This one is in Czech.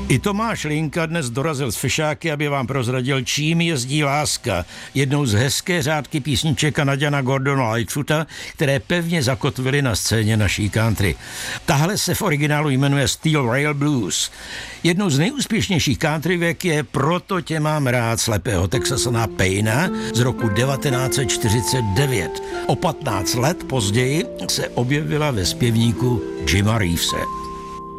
I Tomáš Linka dnes dorazil z Fešáky, aby vám prozradil, čím jezdí láska. Jednou z hezké řádky písniček Kanaďana Gordona Lightfoota, které pevně zakotvily na scéně naší country. Tahle se v originálu jmenuje Steel Rail Blues. Jednou z nejúspěšnějších countryvěk je Proto tě mám rád slepého Texasana Payna z roku 1949. O 15 let později se objevila ve zpěvníku Jima Reevese.